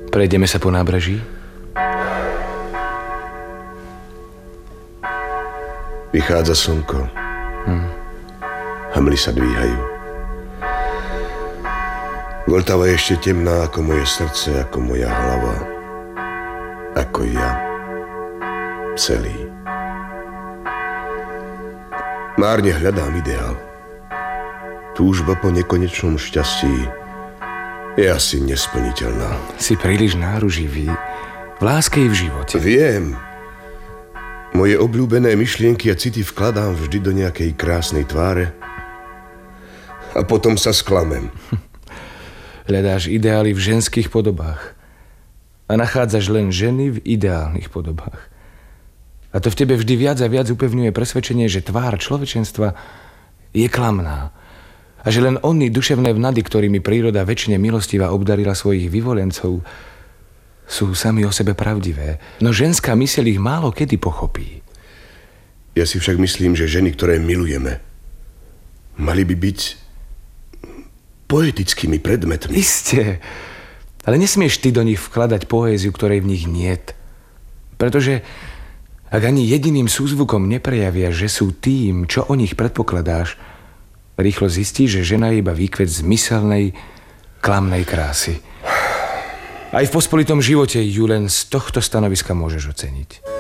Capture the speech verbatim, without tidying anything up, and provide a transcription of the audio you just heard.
Prejdeme sa po nábreží? Vychádza slnko. Hmm. Hmly sa dvíhajú. Vltava je ešte temná ako moje srdce, ako moja hlava. Ako ja. Celý. Márne hľadám ideál. Túžba po nekonečnom šťastí je asi nesplniteľná. Si príliš náruživý. V láske i v živote. Viem. Moje obľúbené myšlienky a city vkladám vždy do nejakej krásnej tváre a potom sa sklamem. Hľadáš ideály v ženských podobách a nachádzaš len ženy v ideálnych podobách. A to v tebe vždy viac a viac upevňuje presvedčenie, že tvár človečenstva je klamná a že len ony duševné vnady, ktorými príroda väčšine milostivá obdarila svojich vyvolencov, sú sami o sebe pravdivé, no ženská myseľ ich málo kedy pochopí. Ja si však myslím, že ženy, ktoré milujeme, mali by byť poetickými predmetmi. Isté, ale nesmieš ty do nich vkladať poéziu, ktorej v nich niet. Pretože ak ani jediným súzvukom neprejavia, že sú tým, čo o nich predpokladáš, rýchlo zistíš, že žena je iba výkvet zmyselnej, klamnej krásy. Aj v pospolitom živote ju len z tohto stanoviska môžeš oceniť.